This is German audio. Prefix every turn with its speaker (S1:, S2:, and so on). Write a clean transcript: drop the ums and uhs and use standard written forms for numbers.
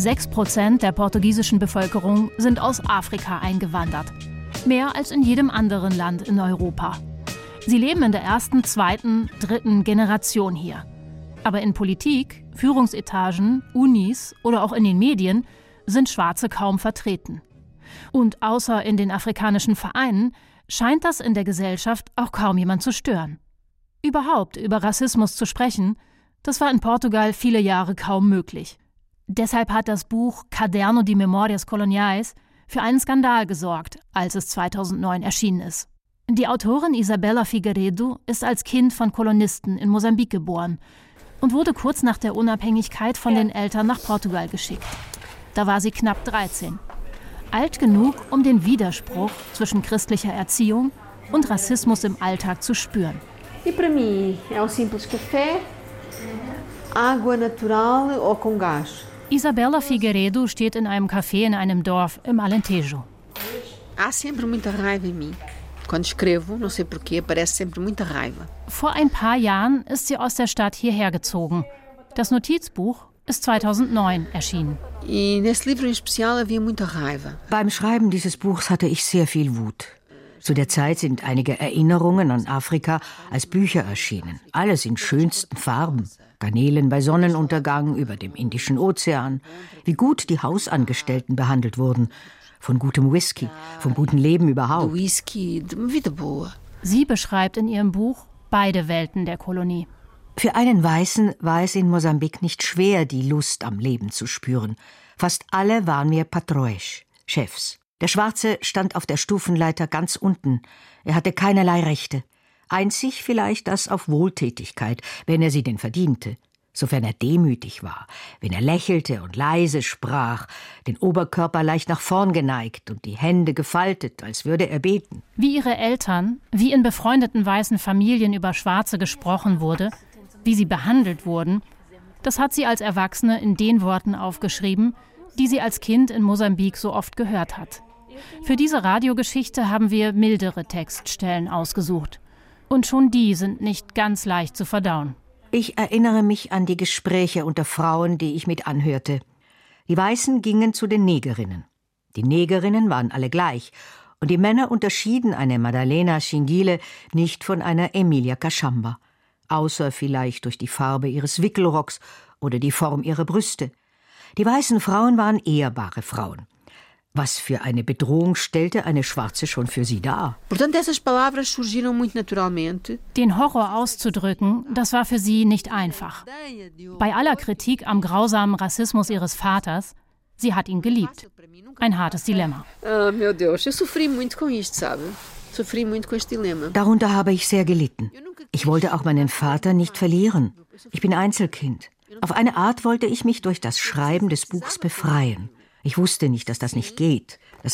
S1: 6% der portugiesischen Bevölkerung sind aus Afrika eingewandert. Mehr als in jedem anderen Land in Europa. Sie leben in der ersten, zweiten, dritten Generation hier. Aber in Politik, Führungsetagen, Unis oder auch in den Medien sind Schwarze kaum vertreten. Und außer in den afrikanischen Vereinen scheint das in der Gesellschaft auch kaum jemand zu stören. Überhaupt über Rassismus zu sprechen, das war in Portugal viele Jahre kaum möglich. Deshalb hat das Buch Caderno de Memórias Coloniais für einen Skandal gesorgt, als es 2009 erschienen ist. Die Autorin Isabella Figueiredo ist als Kind von Kolonisten in Mosambik geboren und wurde kurz nach der Unabhängigkeit von den Eltern nach Portugal geschickt. Da war sie knapp 13. Alt genug, um den Widerspruch zwischen christlicher Erziehung und Rassismus im Alltag zu spüren.
S2: Para mim é simples café, água natural ou com gás.
S1: Isabella Figueiredo steht in einem Café in einem Dorf im Alentejo.
S2: Há sempre muita raiva em mim. Quando escrevo, não sei porquê, aparece sempre muita raiva.
S1: Vor ein paar Jahren ist sie aus der Stadt hierher gezogen. Das Notizbuch ist 2009 erschienen.
S2: E nesse livro em especial havia muita raiva.
S3: Beim Schreiben dieses Buchs hatte ich sehr viel Wut. Zu der Zeit sind einige Erinnerungen an Afrika als Bücher erschienen. Alles in schönsten Farben. Garnelen bei Sonnenuntergang über dem Indischen Ozean. Wie gut die Hausangestellten behandelt wurden. Von gutem Whisky, vom guten Leben überhaupt.
S2: Whisky, vida boa.
S1: Sie beschreibt in ihrem Buch beide Welten der Kolonie.
S3: Für einen Weißen war es in Mosambik nicht schwer, die Lust am Leben zu spüren. Fast alle waren wir Patroes, Chefs. Der Schwarze stand auf der Stufenleiter ganz unten. Er hatte keinerlei Rechte. Einzig vielleicht das auf Wohltätigkeit, wenn er sie denn verdiente. Sofern er demütig war, wenn er lächelte und leise sprach, den Oberkörper leicht nach vorn geneigt und die Hände gefaltet, als würde er beten.
S1: Wie ihre Eltern, wie in befreundeten weißen Familien über Schwarze gesprochen wurde, wie sie behandelt wurden, das hat sie als Erwachsene in den Worten aufgeschrieben, die sie als Kind in Mosambik so oft gehört hat. Für diese Radiogeschichte haben wir mildere Textstellen ausgesucht. Und schon die sind nicht ganz leicht zu verdauen.
S3: Ich erinnere mich an die Gespräche unter Frauen, die ich mit anhörte. Die Weißen gingen zu den Negerinnen. Die Negerinnen waren alle gleich. Und die Männer unterschieden eine Madalena Xingile nicht von einer Emilia Kachamba. Außer vielleicht durch die Farbe ihres Wickelrocks oder die Form ihrer Brüste. Die weißen Frauen waren ehrbare Frauen. Was für eine Bedrohung stellte eine Schwarze schon für sie dar?
S2: Portanto, essas palavras surgiram muito naturalmente.
S1: Den Horror auszudrücken, das war für sie nicht einfach. Bei aller Kritik am grausamen Rassismus ihres Vaters, sie hat ihn geliebt. Ein hartes Dilemma.
S2: Meu Deus, eu sofri muito com isto, sabe? Sofri muito com este dilema.
S3: Darunter habe ich sehr gelitten. Ich wollte auch meinen Vater nicht verlieren. Ich bin Einzelkind. Auf eine Art wollte ich mich durch das Schreiben des Buchs befreien. Ich wusste nicht, dass das nicht geht.